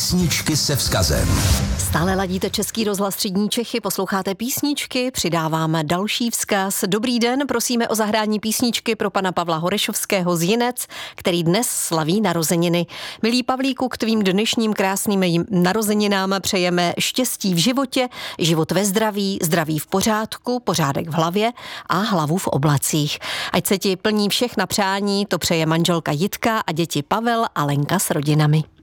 Písničky se vzkazem. Stále ladíte Český rozhlas Střední Čechy, posloucháte písničky, přidáváme další vzkaz. Dobrý den, prosíme o zahrání písničky pro pana Pavla Horešovského z Jinec, který dnes slaví narozeniny. Milý Pavlíku, k tvým dnešním krásným narozeninám přejeme štěstí v životě, život ve zdraví, zdraví v pořádku, pořádek v hlavě a hlavu v oblacích. Ať se ti plní všechna přání, to přeje manželka Jitka a děti Pavel a Lenka s rodinami.